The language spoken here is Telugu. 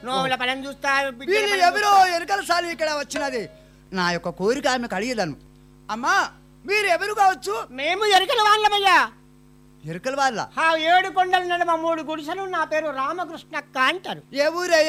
నోవుల పలం చూస్తా వీళ్ళు ఎవరో ఎరుకల సాలి ఇక్కడ వచ్చినది. నా యొక్క కోరిక ఆమెకు అడిగేదాను. అమ్మా మీరు ఎవరు కావచ్చు? మేము ఎరుకల వాళ్ళమయ్యా. ఎరుకల వాళ్ళ? 7 కొండల నడుమ 3 గుడిసెలు. నా పేరు రామకృష్ణక్క అంటారు. ఏ ఊరే?